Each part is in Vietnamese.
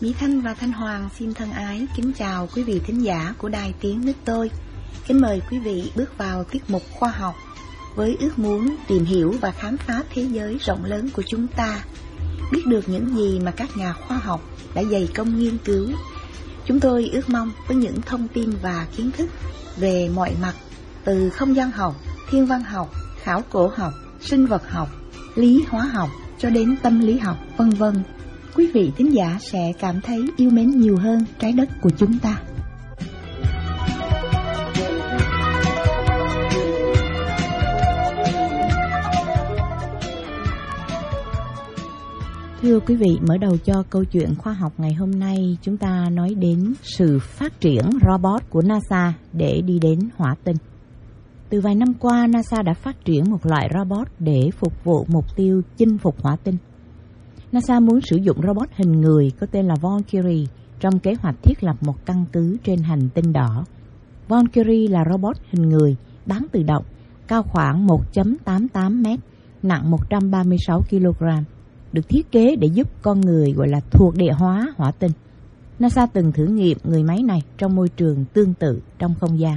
Mỹ Thanh và Thanh Hoàng xin thân ái kính chào quý vị thính giả của Đài Tiếng Nước Tôi. Kính mời quý vị bước vào tiết mục khoa học với ước muốn tìm hiểu và khám phá thế giới rộng lớn của chúng ta, biết được những gì mà các nhà khoa học đã dày công nghiên cứu. Chúng tôi ước mong với những thông tin và kiến thức về mọi mặt, từ không gian học, thiên văn học, khảo cổ học, sinh vật học, lý hóa học cho đến tâm lý học, vân vân, quý vị thính giả sẽ cảm thấy yêu mến nhiều hơn trái đất của chúng ta. Thưa quý vị, mở đầu cho câu chuyện khoa học ngày hôm nay, chúng ta nói đến sự phát triển robot của NASA để đi đến hỏa tinh. Từ vài năm qua, NASA đã phát triển một loại robot để phục vụ mục tiêu chinh phục hỏa tinh. NASA muốn sử dụng robot hình người có tên là Valkyrie trong kế hoạch thiết lập một căn cứ trên hành tinh đỏ. Valkyrie là robot hình người bán tự động, cao khoảng 1.88 m, nặng 136 kg, được thiết kế để giúp con người gọi là thuộc địa hóa hỏa tinh. NASA từng thử nghiệm người máy này trong môi trường tương tự trong không gian.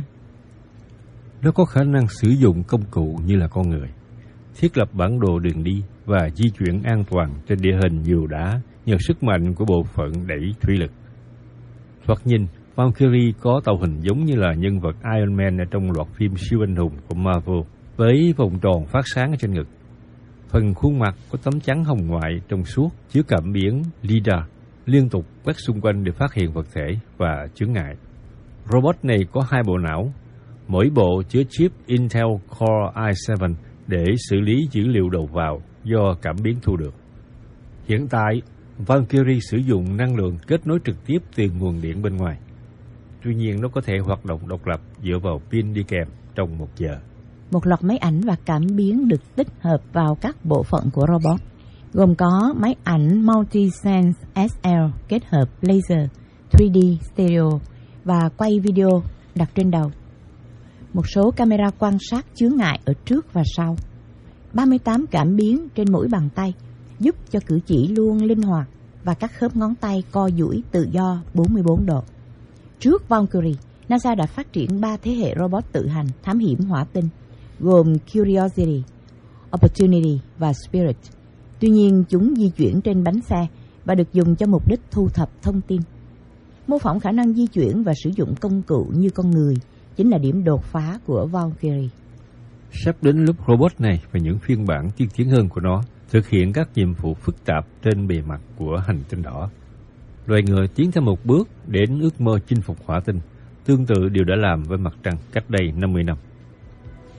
Nó có khả năng sử dụng công cụ như là con người, thiết lập bản đồ đường đi và di chuyển an toàn trên địa hình nhiều đá nhờ sức mạnh của bộ phận đẩy thủy lực. Thoạt nhìn, Valkyrie có tạo hình giống như là nhân vật Iron Man ở trong loạt phim siêu anh hùng của Marvel, với vòng tròn phát sáng ở trên ngực. Phần khuôn mặt có tấm chắn hồng ngoại trong suốt chứa cảm biến LiDAR, liên tục quét xung quanh để phát hiện vật thể và chướng ngại. Robot này có 2 bộ não, mỗi bộ chứa chip Intel Core i7 để xử lý dữ liệu đầu vào do cảm biến thu được. Hiện tại, Valkyrie sử dụng năng lượng kết nối trực tiếp từ nguồn điện bên ngoài. Tuy nhiên, nó có thể hoạt động độc lập dựa vào pin đi kèm trong 1 giờ. Một loạt máy ảnh và cảm biến được tích hợp vào các bộ phận của robot, gồm có máy ảnh Multisense SL kết hợp laser, 3D stereo và quay video đặt trên đầu. Một số camera quan sát chướng ngại ở trước và sau. 38 cảm biến trên mỗi bàn tay giúp cho cử chỉ luôn linh hoạt và các khớp ngón tay co duỗi tự do 44 độ. Trước Valkyrie, NASA đã phát triển 3 thế hệ robot tự hành thám hiểm hỏa tinh, gồm Curiosity, Opportunity và Spirit. Tuy nhiên, chúng di chuyển trên bánh xe và được dùng cho mục đích thu thập thông tin. Mô phỏng khả năng di chuyển và sử dụng công cụ như con người chính là điểm đột phá của Valkyrie. Sắp đến lúc robot này và những phiên bản tiên tiến hơn của nó thực hiện các nhiệm vụ phức tạp trên bề mặt của hành tinh đỏ. Loài người tiến thêm một bước đến ước mơ chinh phục hỏa tinh, tương tự điều đã làm với mặt trăng cách đây 50 năm.